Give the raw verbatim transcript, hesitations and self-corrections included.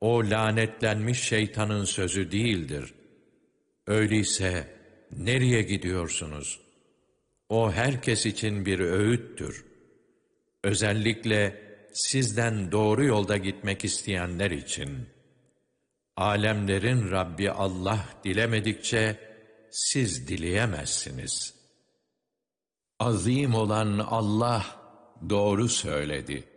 O lanetlenmiş şeytanın sözü değildir. Öyleyse nereye gidiyorsunuz? O herkes için bir öğüttür. Özellikle sizden doğru yolda gitmek isteyenler için. Alemlerin Rabbi Allah dilemedikçe siz dileyemezsiniz. Azim olan Allah doğru söyledi.